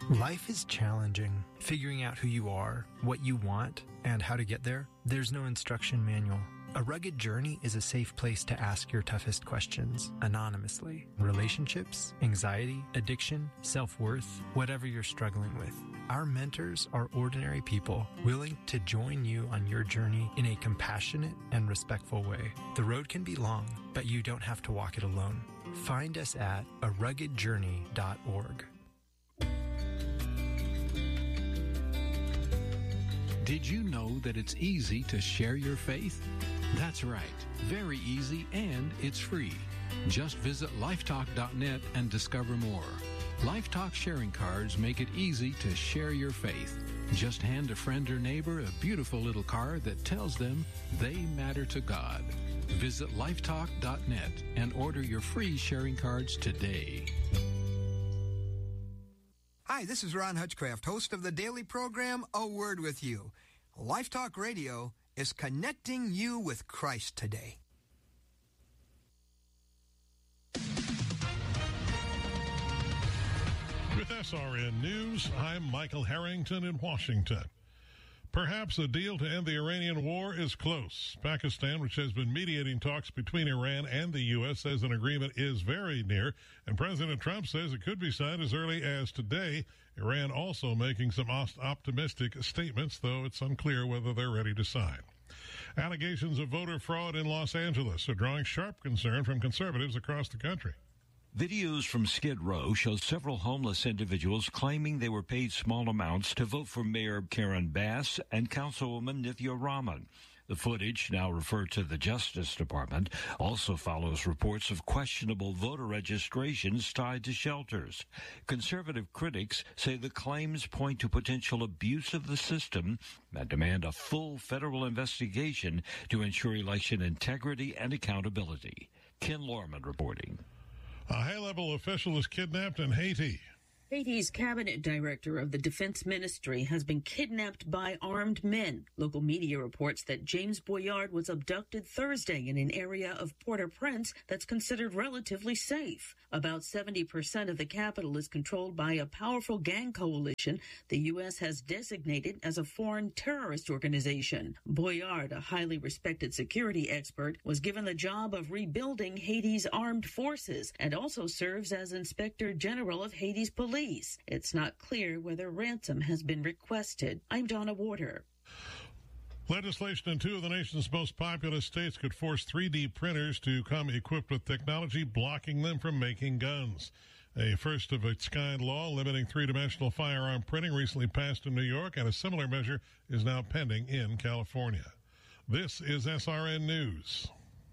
Life is challenging. Figuring out who you are, what you want, and how to get there, there's no instruction manual. A Rugged Journey is a safe place to ask your toughest questions anonymously. Relationships, anxiety, addiction, self-worth, whatever you're struggling with. Our mentors are ordinary people willing to join you on your journey in a compassionate and respectful way. The road can be long, but you don't have to walk it alone. Find us at aruggedjourney.org. Did you know that it's easy to share your faith? That's right, very easy, and it's free. Just visit lifetalk.net and discover more. Lifetalk sharing cards make it easy to share your faith. Just hand a friend or neighbor a beautiful little card that tells them they matter to God. Visit lifetalk.net and order your free sharing cards today. Hi, this is Ron Hutchcraft, host of the daily program, A Word With You. Life Talk Radio is connecting you with Christ today. With SRN News, I'm Michael Harrington in Washington. Perhaps a deal to end the Iranian war is close. Pakistan, which has been mediating talks between Iran and the U.S., says an agreement is very near, and President Trump says it could be signed as early as today. Iran also making some optimistic statements, though it's unclear whether they're ready to sign. Allegations of voter fraud in Los Angeles are drawing sharp concern from conservatives across the country. Videos from Skid Row show several homeless individuals claiming they were paid small amounts to vote for Mayor Karen Bass and Councilwoman Nithya Raman. The footage, now referred to the Justice Department, also follows reports of questionable voter registrations tied to shelters. Conservative critics say the claims point to potential abuse of the system and demand a full federal investigation to ensure election integrity and accountability. Ken Lorman reporting. A high-level official is kidnapped in Haiti. Haiti's cabinet director of the defense ministry has been kidnapped by armed men. Local media reports that James Boyard was abducted Thursday in an area of Port-au-Prince that's considered relatively safe. About 70% of the capital is controlled by a powerful gang coalition the U.S. has designated as a foreign terrorist organization. Boyard, a highly respected security expert, was given the job of rebuilding Haiti's armed forces and also serves as Inspector General of Haiti's police. It's not clear whether ransom has been requested. I'm Donna Warder. Legislation in two of the nation's most populous states could force 3D printers to come equipped with technology blocking them from making guns. A first-of-its-kind law limiting three-dimensional firearm printing recently passed in New York, and a similar measure is now pending in California. This is SRN News.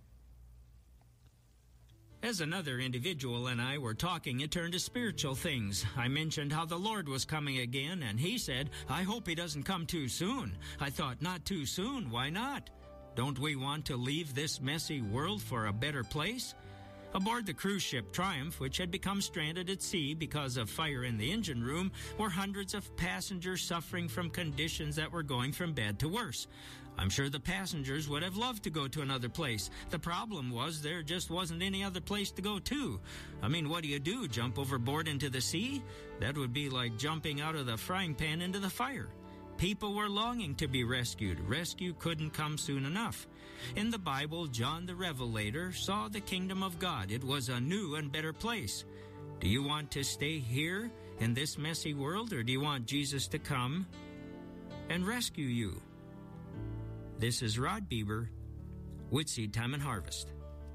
As another individual and I were talking, it turned to spiritual things. I mentioned how the Lord was coming again, and he said, I hope he doesn't come too soon. I thought, not too soon, why not? Don't we want to leave this messy world for a better place? Aboard the cruise ship Triumph, which had become stranded at sea because of fire in the engine room, were hundreds of passengers suffering from conditions that were going from bad to worse. I'm sure the passengers would have loved to go to another place. The problem was there just wasn't any other place to go to. I mean, what do? Jump overboard into the sea? That would be like jumping out of the frying pan into the fire. People were longing to be rescued. Rescue couldn't come soon enough. In the Bible, John the Revelator saw the kingdom of God. It was a new and better place. Do you want to stay here in this messy world, or do you want Jesus to come and rescue you? This is Rod Bieber with Seed Time and Harvest.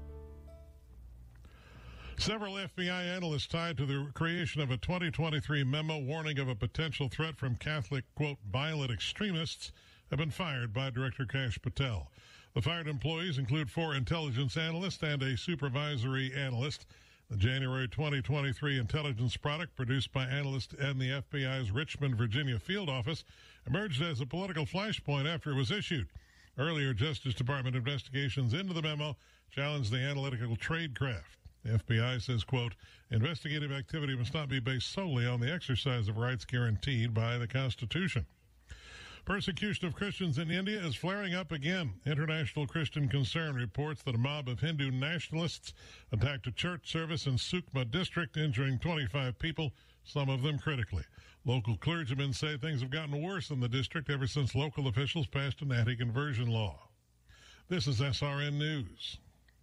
Several FBI analysts tied to the creation of a 2023 memo warning of a potential threat from Catholic, quote, violent extremists have been fired by Director Kash Patel. The fired employees include 4 intelligence analysts and a supervisory analyst. The January 2023 intelligence product produced by analysts in the FBI's Richmond, Virginia field office emerged as a political flashpoint after it was issued. Earlier, Justice Department investigations into the memo challenged the analytical tradecraft. The FBI says, quote, investigative activity must not be based solely on the exercise of rights guaranteed by the Constitution. Persecution of Christians in India is flaring up again. International Christian Concern reports that a mob of Hindu nationalists attacked a church service in Sukma district, injuring 25 people, some of them critically. Local clergymen say things have gotten worse in the district ever since local officials passed an anti-conversion law. This is SRN News.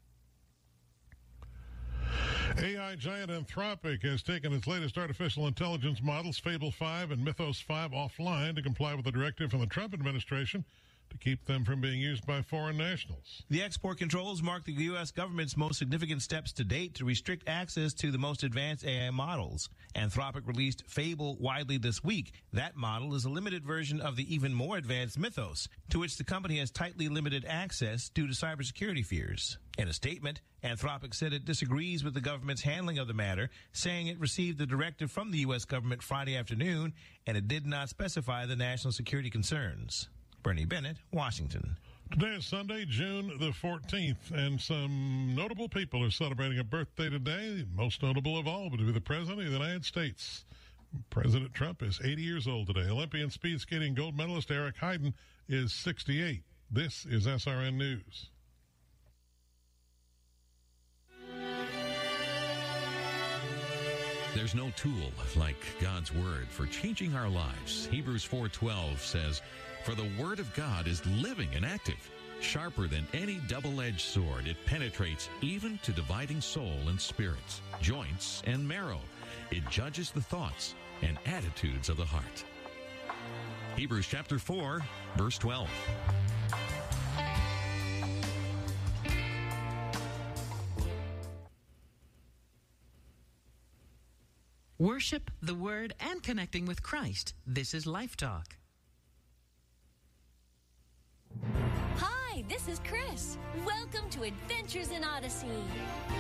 AI giant Anthropic has taken its latest artificial intelligence models, Fable 5 and Mythos 5, offline to comply with a directive from the Trump administration to keep them from being used by foreign nationals. The export controls mark the U.S. government's most significant steps to date to restrict access to the most advanced AI models. Anthropic released Fable widely this week. That model is a limited version of the even more advanced Mythos, to which the company has tightly limited access due to cybersecurity fears. In a statement, Anthropic said it disagrees with the government's handling of the matter, saying it received the directive from the U.S. government Friday afternoon, and it did not specify the national security concerns. Bernie Bennett, Washington. Today is Sunday, June the 14th, and some notable people are celebrating a birthday today. Most notable of all would be the President of the United States. President Trump is 80 years old today. Olympian speed skating gold medalist Eric Heiden is 68. This is SRN News. There's no tool like God's Word for changing our lives. Hebrews 4:12 says, "For the Word of God is living and active, sharper than any double-edged sword. It penetrates even to dividing soul and spirits, joints and marrow. It judges the thoughts and attitudes of the heart." Hebrews chapter 4, verse 12. Worship, the Word, and connecting with Christ. This is Life Talk. Hi, this is Chris. Welcome to Adventures in Odyssey.